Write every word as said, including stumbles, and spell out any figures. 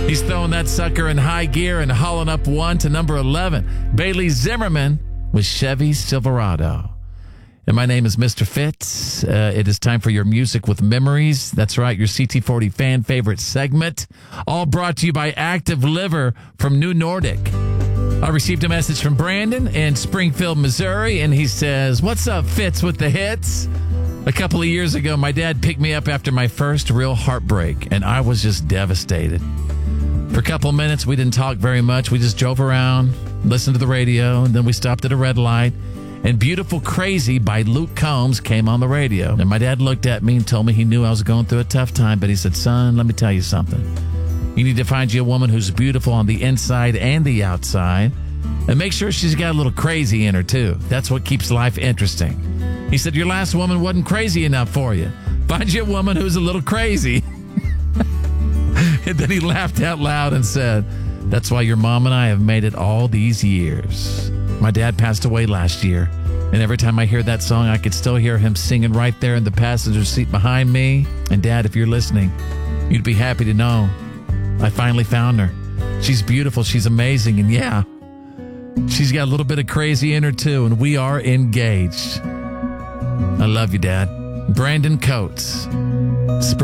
He's throwing that sucker in high gear and hauling up one to number eleven. Bailey Zimmerman with Chevy Silverado. And my name is Mister Fitz. Uh, it is time for your Music with Memories. That's right, your C T forty fan favorite segment. All brought to you by Active Liver from New Nordic. I received a message from Brandon in Springfield, Missouri, and he says, "What's up, Fitz with the hits? A couple of years ago, my dad picked me up after my first real heartbreak, and I was just devastated. For a couple of minutes, we didn't talk very much. We just drove around, listened to the radio, and then we stopped at a red light, and Beautiful Crazy by Luke Combs came on the radio. And my dad looked at me and told me he knew I was going through a tough time, but he said, 'Son, let me tell you something. You need to find you a woman who's beautiful on the inside and the outside, and make sure she's got a little crazy in her, too. That's what keeps life interesting.' He said, 'Your last woman wasn't crazy enough for you. Find you a woman who's a little crazy.' And then he laughed out loud and said, 'That's why your mom and I have made it all these years.' My dad passed away last year, and every time I hear that song, I could still hear him singing right there in the passenger seat behind me. And Dad, if you're listening, you'd be happy to know I finally found her. She's beautiful. She's amazing. And yeah, she's got a little bit of crazy in her, too, and we are engaged. I love you, Dad." Brandon Coates.